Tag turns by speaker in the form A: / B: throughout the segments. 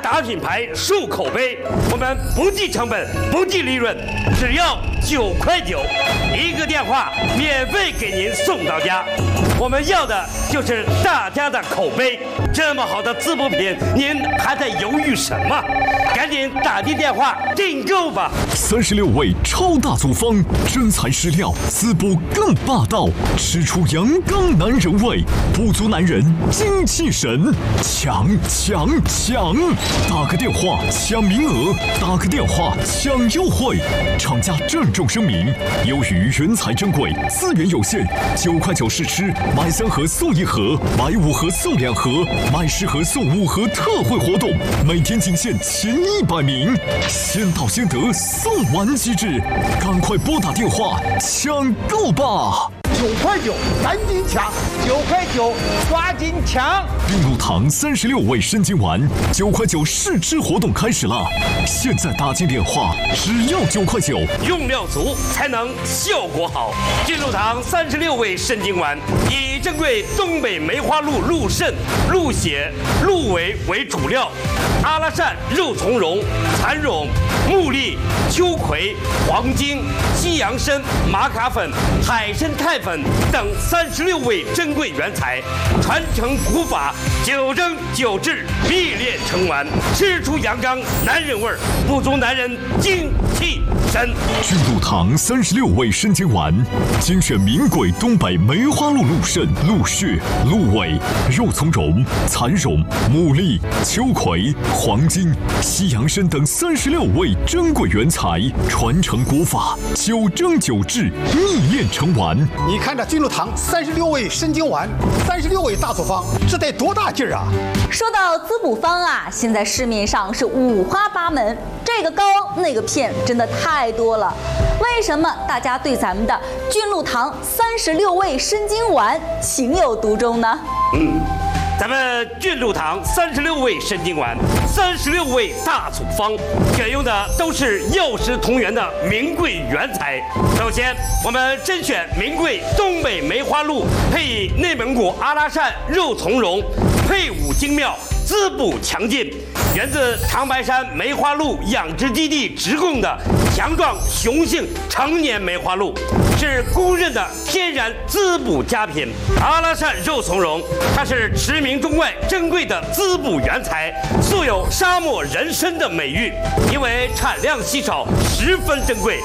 A: 打品牌、树口碑，我们不计成本、不计利润，只要9块9，一个电话免费给您送到家。我们要的就是大家的口碑。这么好的滋补品，您还在犹豫什么？赶紧打进电话订购吧
B: ！36味超大组方，真材实料，滋补更霸道，吃出阳刚男人味，补足男人精气神，抢！打个电话抢名额，打个电话抢优惠。厂家郑重声明，由于原材珍贵，资源有限，9块9试吃，买3盒送1盒，买5盒送2盒，买10盒送5盒特惠活动，每天仅限前100名，先到先得，送完即止，赶快拨打电话抢购吧
C: ！9块9，赶紧抢！9块9，抓紧抢！
B: 孕乳糖36味生津丸，9块9试吃活动开始了，现在打进电话，只要9块9，
A: 用料足才能效果好。孕乳糖36味生津丸以珍贵东北梅花鹿鹿肾、鹿血、鹿尾为主料，阿拉善、肉苁蓉、蚕蛹、木栗、秋葵、黄精、西洋参、玛卡粉、海参肽粉等36味珍贵原材，传承古法，9蒸9制，秘炼成丸，吃出阳刚男人味儿，补足男人精气神。
B: 菌乳糖36味生津丸，精选名贵东北梅花鹿鹿肾、鹿血、鹿尾、肉苁蓉、蚕蛹、牡蛎、秋葵、黄精、西洋参等36味珍贵原材，传承古法，9蒸9制，秘炼成丸。
C: 你看这菌乳糖36味生津丸，36味大组方，这得多大劲儿啊！
D: 说到滋补方啊，现在市面上是五花八门，这个膏那个片真的太多了。为什么大家对咱们的菌乳糖36味生津丸情有独钟呢？
A: 咱们菌乳糖36味生津丸，36味大组方，选用的都是药食同源的名贵原材。首先，我们甄选名贵东北梅花鹿，配以内蒙古阿拉善肉苁蓉，配伍精妙，滋补强劲，源自长白山梅花鹿养殖基地直供的强壮雄性成年梅花鹿，是公认的天然滋补佳品。阿拉善肉苁蓉，它是驰名中外珍贵的滋补原材，素有沙漠人参的美誉，因为产量稀少，十分珍贵。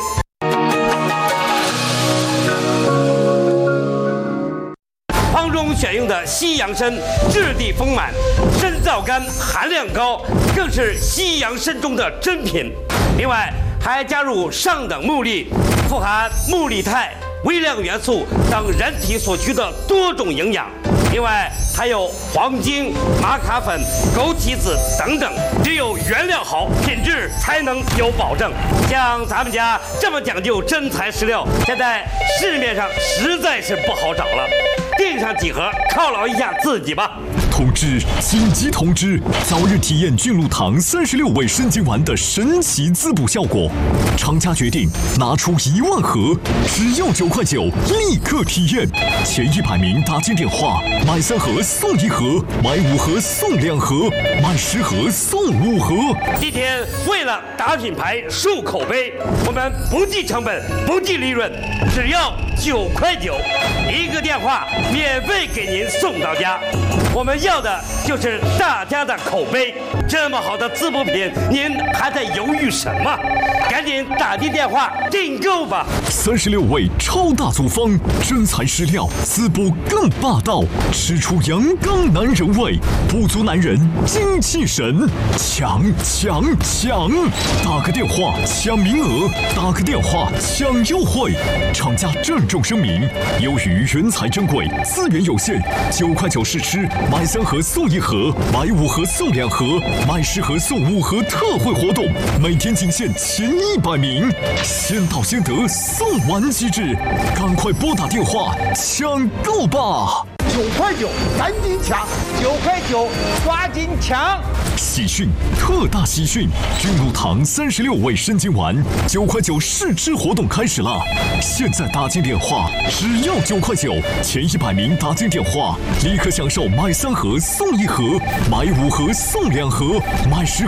A: 方中选用的西洋参质地丰满，参皂苷含量高，更是西洋参中的珍品。另外还加入上等木栗，富含木栗肽、微量元素等人体所需的多种营养。另外还有黄精、玛卡粉、枸杞子等等，只有原料好，品质才能有保证。像咱们家这么讲究真材实料，现在市面上实在是不好找了。订上几盒犒劳一下自己吧。
B: 通知！紧急通知！早日体验菌乳糖36味生津丸的神奇滋补效果。厂家决定拿出1万盒，只要9块9，立刻体验。前100名打进电话，买3盒送1盒，买5盒送2盒，买10盒送5盒。
A: 今天为了打品牌、树口碑，我们不计成本、不计利润，只要9块9，一个电话免费给您送到家。我们要的就是大家的口碑。这么好的滋补品，您还在犹豫什么？赶紧打进电话订购吧
B: ！36味超大组方，真材实料，滋补更霸道，吃出阳刚男人味，补足男人精气神，抢！打个电话抢名额，打个电话抢优惠。厂家郑重声明，由于原材珍贵，资源有限，9块9试吃，买3盒送1盒，买5盒送2盒，买10盒送5盒特惠活动，每天仅限前100名，先到先得，送完即止，赶快拨打电话抢购吧
C: ！9块9，赶紧抢！9块9，抓紧抢！
B: 喜讯，特大喜讯！菌乳糖36味生津丸9块9试吃活动开始了，现在打进电话，只要9块9，前100名打进电话，立刻享受买3盒送1盒，买5盒送2盒，买10